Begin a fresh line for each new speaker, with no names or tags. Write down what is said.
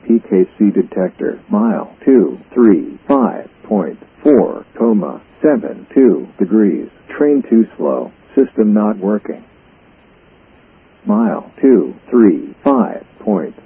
PKC detector. Mile 235.4, 72 degrees. Train too slow. System not working. Mile 235.